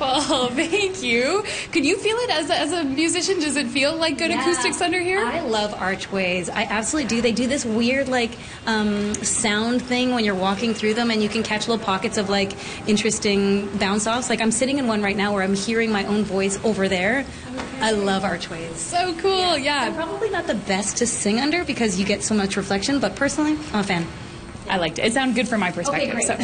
Beautiful. Thank you. Can you feel it as a musician? Does it feel like good acoustics under here? I love archways. I absolutely do. They do this weird sound thing when you're walking through them, and you can catch little pockets of interesting bounce offs. Like I'm sitting in one right now where I'm hearing my own voice over there. I love archways. So cool. Yeah. They're probably not the best to sing under because you get so much reflection, but personally, I'm a fan. I liked it. It sounded good from my perspective. Okay, great. So.